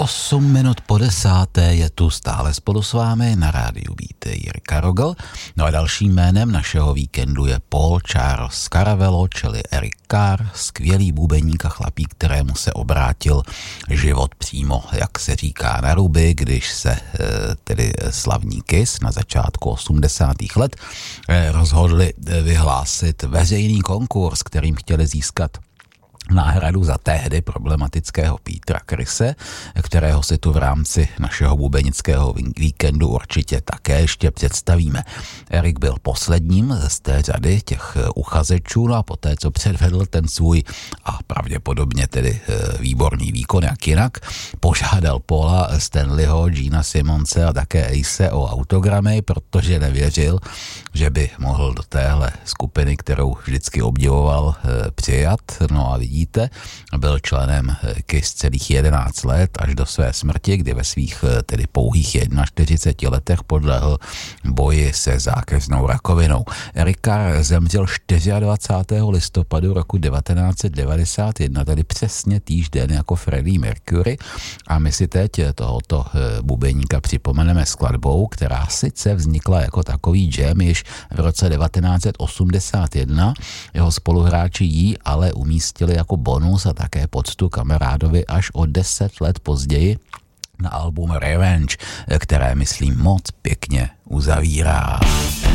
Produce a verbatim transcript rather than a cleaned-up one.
osm minut po desáté je tu stále spolu s vámi na rádiu Beat Jirka Rogl. No a dalším jménem našeho víkendu je Paul Charles Caravello, čili Eric Carr, skvělý bubeník a chlapík, kterému se obrátil život přímo, jak se říká, na ruby, když se tedy slavní Kiss na začátku osmdesátých let rozhodli vyhlásit veřejný konkurs, kterým chtěli získat náhradu za tehdy problematického Petera Crise, kterého si tu v rámci našeho bubenického víkendu určitě také ještě představíme. Erik byl posledním z té řady těch uchazečů, no a poté, co předvedl ten svůj a pravděpodobně tedy výborný výkon, jak jinak, požádal Paula Stanleyho, Gina Simonse a také Ace o autogramy, protože nevěřil, že by mohl do téhle skupiny, kterou vždycky obdivoval, přijat. No a vidí, byl členem Kiss celých jedenáct let až do své smrti, kdy ve svých tedy pouhých čtyřiceti jedna letech podlehl boji se zákeřnou rakovinou. Eric Carr zemřel dvacátého čtvrtého listopadu roku devatenáct set devadesát jedna, tedy přesně týž den jako Freddie Mercury, a my si teď tohoto bubeníka připomeneme skladbou, která sice vznikla jako takový jam již v roce devatenáct set osmdesát jedna, jeho spoluhráči ji ale umístili jako bonus a také poctu kamarádovi až o deset let později na album Revenge, které, myslím, moc pěkně uzavírá.